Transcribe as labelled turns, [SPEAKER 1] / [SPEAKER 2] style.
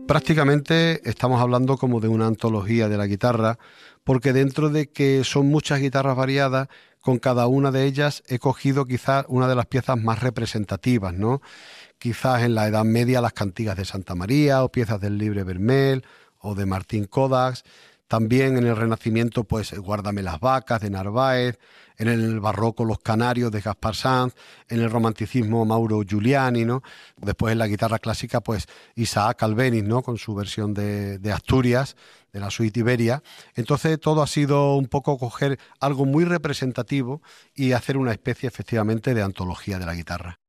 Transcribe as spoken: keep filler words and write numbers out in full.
[SPEAKER 1] prácticamente estamos hablando como de una antología de la guitarra, porque dentro de que son muchas guitarras variadas, con cada una de ellas he cogido quizás una de las piezas más representativas, ¿no? Quizás en la Edad Media las cantigas de Santa María o piezas del Libre Vermell o de Martín Codax. También en el Renacimiento, pues Guárdame las vacas de Narváez, en el Barroco Los Canarios de Gaspar Sanz, en el Romanticismo Mauro Giuliani, ¿no? Después en la guitarra clásica, pues Isaac Albéniz, ¿no? Con su versión de, de Asturias, de la suite Iberia. Entonces todo ha sido un poco coger algo muy representativo y hacer una especie efectivamente de antología de la guitarra.